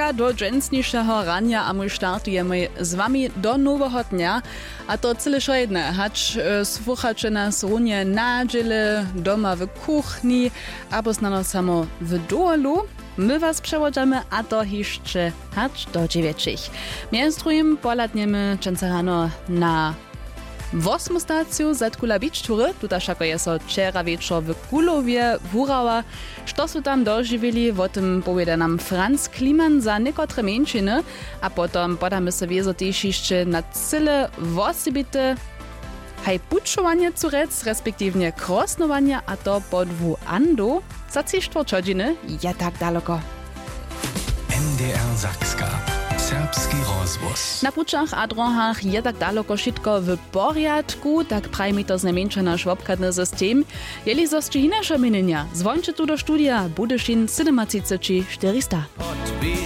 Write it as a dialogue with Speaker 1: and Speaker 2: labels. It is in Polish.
Speaker 1: Čeka do dżęsniejszego rania, a my startujemy z wami do nowego dnia. A to cyle jedne, hacz słuchacze nas runie na dziele, doma w kuchni, albo znano samo w dolu. My was przewodzimy, a to jeszcze hacz do 9. Mięstrujem polatniemy często rano na 8. staciju Zatkula Beach Toury. Tuta šako je so včera večer w Kulowie wurała. Što su tam doživili, o tym powieda nam Franz Kliman za niekotre mieńczyny, a potom podamy se wiezo też jeszcze na cyle wosibite hajpučovanie curec, respektívne krosnovanie, a to po 2 andu. Za 3/4 godziny je tak daleko.
Speaker 2: NDR Sakska. Serbski rozwóz.
Speaker 1: Na pučach a drohach je tak daleko šitko w porjadku, tak pravi mi to znamenča naš obkadny system. Jeli zosči inaša menenja, zvonče tu do študija Budešin 37 400.